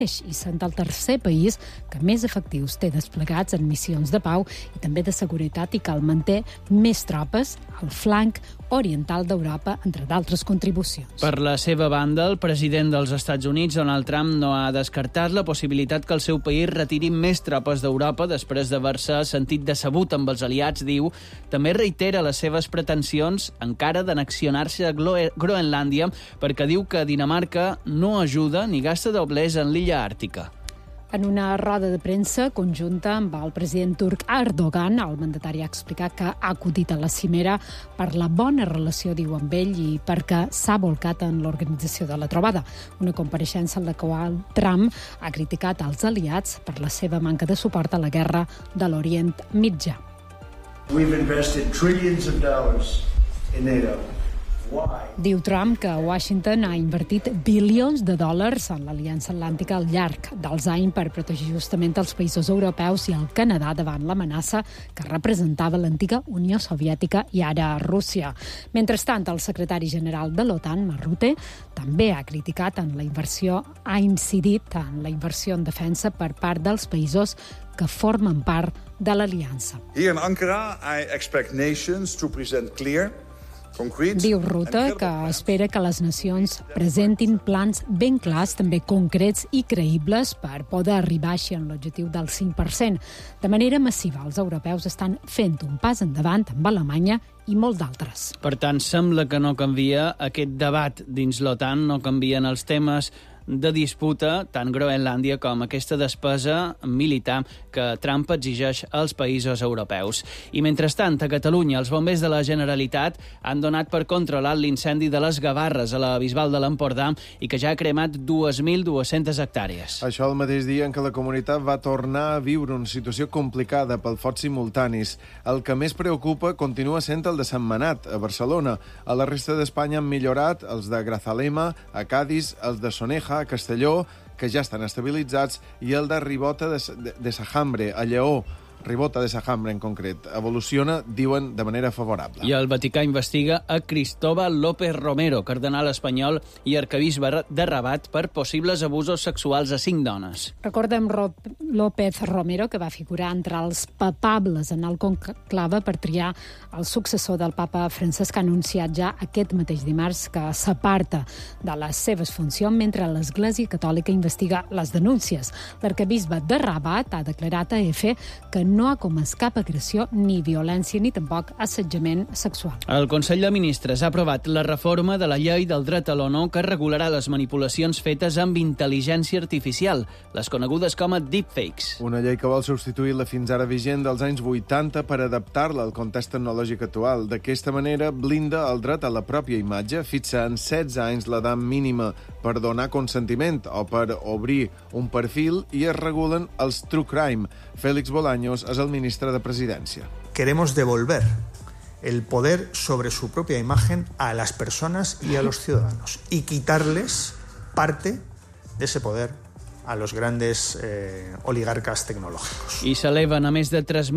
i sent el tercer país que més efectius té desplegats en missions de pau i també de seguretat i que el manté més tropes al flanc oriental d'Europa, entre d'altres contribucions. Per la seva banda, el president dels Estats Units, Donald Trump, no ha descartat la possibilitat que el seu país retiri més tropes d'Europa després d'haver-se sentit decebut amb els aliats, diu. També reitera les seves pretensions encara d'annexionar-se a Groenlàndia perquè diu que Dinamarca no ajuda ni gasta doblers en l'illa àrtica. En una roda de premsa conjunta amb el president turc Erdogan, el mandatari ha explicat que ha acudit a la cimera per la bona relació, diu, amb ell i perquè s'ha volcat en l'organització de la trobada. Una compareixença en la qual Trump ha criticat els aliats per la seva manca de suport a la guerra de l'Orient Mitjà. We've invested trillions of dollars in NATO. Diu Trump que Washington ha invertit bilions de dòlars en l'Aliança Atlàntica al llarg dels anys per protegir justament els països europeus i el Canadà davant l'amenaça que representava l'antiga Unió Soviètica i ara Rússia. Mentrestant, el secretari general de l'OTAN, Mark Rutte, també ha criticat ha incidit en la inversió en defensa per part dels països que formen part de l'aliança. Here in Ankara, I expect nations to present clear, diu Rutte que espera que les nacions presentin plans ben clars, també concrets i creïbles per poder arribar així en l'objectiu del 5%. De manera massiva, els europeus estan fent un pas endavant amb Alemanya i molts d'altres. Per tant, sembla que no canvia aquest debat dins l'OTAN, no canvien els temes de disputa, tant Groenlàndia com aquesta despesa militar que Trump exigeix als països europeus. I mentrestant, a Catalunya, els bombers de la Generalitat han donat per controlat l'incendi de les Gavarres a la Bisbal de l'Empordà i que ja ha cremat 2.200 hectàrees. Això el mateix dia en què la comunitat va tornar a viure una situació complicada pel focs simultanis. El que més preocupa continua sent el de Sentmenat, a Barcelona. A la resta d'Espanya han millorat els de Grazalema, a Cádiz, els de Soneja, a Castelló, que ja estan estabilitzats, i el de Ribota de Sajambre, a Lleó. Ribota de Sajambre, en concret. Evoluciona, diuen, de manera favorable. I el Vaticà investiga a Cristóbal López Romero, cardenal espanyol i arquebisbe de Rabat, per possibles abusos sexuals a 5 dones. Recordem López Romero, que va figurar entre els papables en el conclave per triar el successor del papa Francesc, ha anunciat ja aquest mateix dimarts que s'aparta de les seves funcions mentre l'Església Catòlica investiga les denúncies. L'arquebisbe de Rabat ha declarat a EFE que no ha comès cap agressió ni violència ni tampoc assetjament sexual. El Consell de Ministres ha aprovat la reforma de la llei del dret a l'honor que regularà les manipulacions fetes amb intel·ligència artificial, les conegudes com a deepfakes. Una llei que vol substituir la fins ara vigent dels anys 80 per adaptar-la al context tecnològic actual. D'aquesta manera blinda el dret a la pròpia imatge, fixa en 16 anys l'edat mínima per donar consentiment o per obrir un perfil i es regulen els true crime. Félix Bolaños es el ministre de Presidència. Queremos devolver el poder sobre su propia imagen a las personas y a los ciudadanos y quitarles parte de ese poder a los grandes oligarcas tecnològics. I s'eleven a més de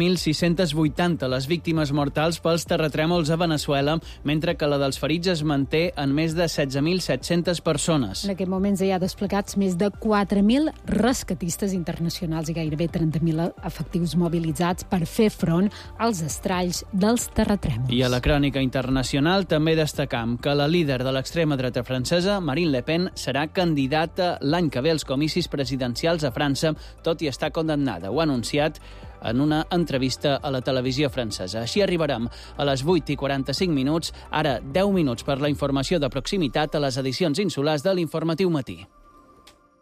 3.680 les víctimes mortals pels terratrèmols a Veneçuela, mentre que la dels ferits es manté en més de 16.700 persones. En aquest moment ja hi ha desplegats més de 4.000 rescatistes internacionals i gairebé 30.000 efectius mobilitzats per fer front als estralls dels terratrèmols. I a la crònica internacional també destacam que la líder de l'extrema dreta francesa, Marine Le Pen, serà candidata l'any que ve als comicis presidencials a França, tot i estar condemnada. Ho ha anunciat en una entrevista a la televisió francesa. Així arribarem a les 8:45, ara 10 minuts per la informació de proximitat a les edicions insulars de l'Informatiu Matí.